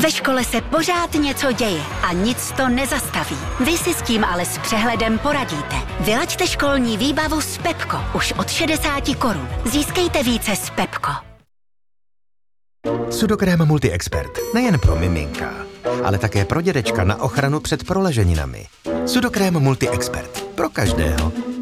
Ve škole se pořád něco děje a nic to nezastaví. Vy si s tím ale s přehledem poradíte. Vylaďte školní výbavu s Pepko už od 60 korun. Získejte více s Pepko. Sudokrém Multi-Expert. Nejen pro miminka, ale také pro dědečka na ochranu před proleženinami. Sudokrém Multi-Expert. Pro každého.